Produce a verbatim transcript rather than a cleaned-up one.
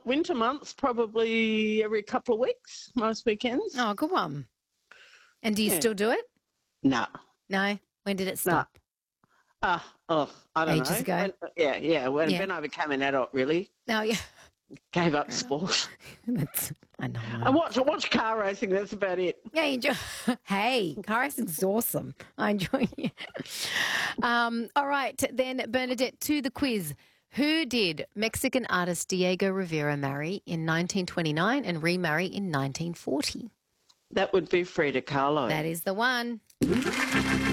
winter months, probably every couple of weeks, most weekends. Oh, good one. And do you Yeah. still do it? No. No? When did it No. stop? Uh, oh, I don't Ages know. ago? When, yeah, yeah. When, Yeah. when I became an adult, really. No, yeah. Gave up sport. That's, I know. I watch, I watch car racing, that's about it. Yeah, you enjoy. Hey, car racing's awesome. I enjoy it. Um, all right, then, Bernadette, to the quiz. Who did Mexican artist Diego Rivera marry in nineteen twenty-nine and remarry in nineteen forty? That would be Frida Kahlo. That is the one.